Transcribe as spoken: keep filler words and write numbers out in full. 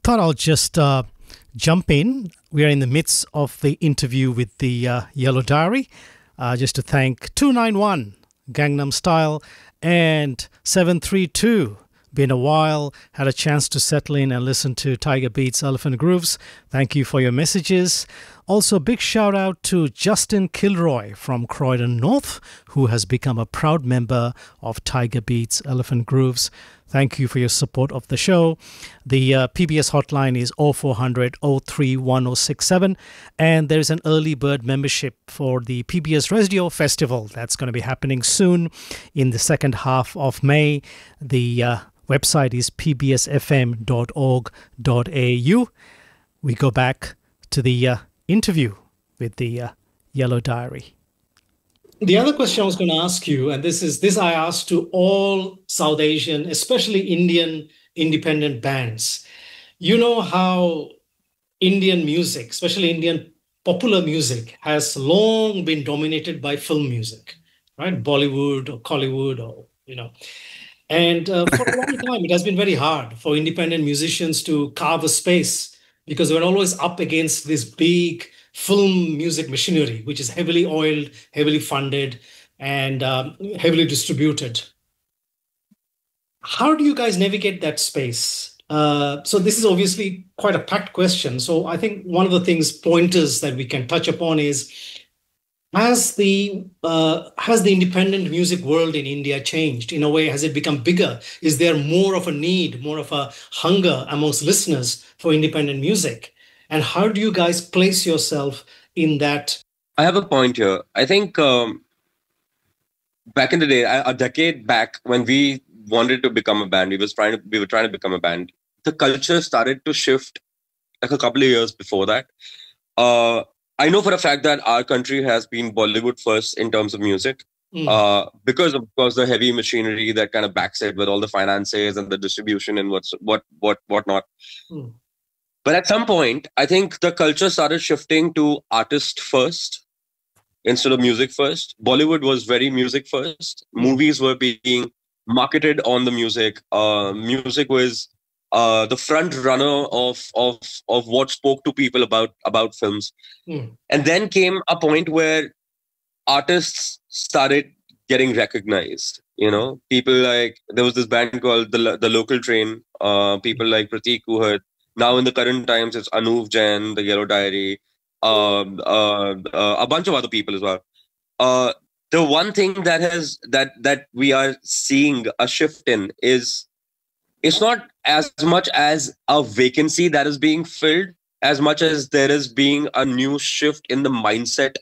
thought I'll just uh, jump in. We are in the midst of the interview with the uh, Yellow Diary. Uh, just to thank two nine one, Gangnam Style, and seven three two. Been a while, had a chance to settle in and listen to Tiger Beats Elephant Grooves. Thank you for your messages. Also, big shout out to Justin Kilroy from Croydon North, who has become a proud member of Tiger Beats Elephant Grooves. Thank you for your support of the show. The uh, P B S hotline is oh four hundred, oh three one oh six seven, and there's an early bird membership for the P B S Radio Festival. That's going to be happening soon in the second half of May. The uh, website is p b s f m dot org dot a u. We go back to the uh, interview with the uh, Yellow Diary. The other question I was going to ask you, and this is this I asked to all South Asian, especially Indian independent bands. You know how Indian music, especially Indian popular music, has long been dominated by film music, right? Bollywood or Collywood, or you know. And uh, for a long time, it has been very hard for independent musicians to carve a space because we're always up against this big film music machinery, which is heavily oiled, heavily funded, and um, heavily distributed. How do you guys navigate that space? Uh, so this is obviously quite a packed question. So I think one of the things, pointers that we can touch upon is, has the uh, has the independent music world in India changed? In a way, has it become bigger? Is there more of a need, more of a hunger amongst listeners for independent music? And how do you guys place yourself in that? I have a point here. I think um, back in the day, a decade back, when we wanted to become a band, we was trying to we were trying to become a band. The culture started to shift like a couple of years before that. Uh, I know for a fact that our country has been Bollywood first in terms of music, mm. uh, because of course the heavy machinery that kind of backs it with all the finances and the distribution and what's what what whatnot. Mm. But at some point, I think the culture started shifting to artist first instead of music first. Bollywood was very music first. Mm. Movies were being marketed on the music. Uh, music was uh, the front runner of of of what spoke to people about about films. Mm. And then came a point where artists started getting recognized. You know, people like, there was this band called the the Local Train. Uh, people like Prateek Kuhad. Now in the current times, it's Anuv Jain, the Yellow Diary, uh, uh, uh, a bunch of other people as well. Uh, the one thing that has that that we are seeing a shift in is, it's not as much as a vacancy that is being filled, as much as there is being a new shift in the mindset